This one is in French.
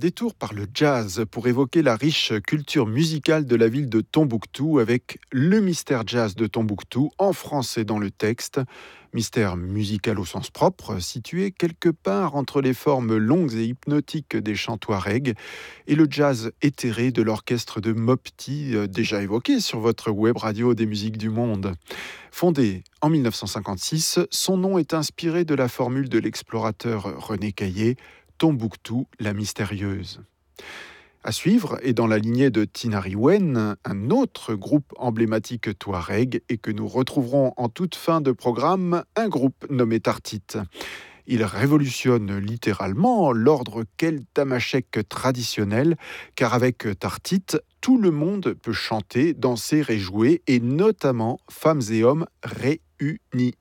Détour par le jazz pour évoquer la riche culture musicale de la ville de Tombouctou avec le mystère jazz de Tombouctou en français dans le texte. Mystère musical au sens propre, situé quelque part entre les formes longues et hypnotiques des chants touaregs et le jazz éthéré de l'orchestre de Mopti, déjà évoqué sur votre web radio des musiques du monde. Fondé en 1956, son nom est inspiré de la formule de l'explorateur René Caillé, Tombouctou, la mystérieuse. À suivre, et dans la lignée de Tinariwen, un autre groupe emblématique touareg et que nous retrouverons en toute fin de programme, un groupe nommé Tartite. Il révolutionne littéralement l'ordre keltamachèque traditionnel, car avec Tartite, tout le monde peut chanter, danser et jouer, et notamment femmes et hommes réunis.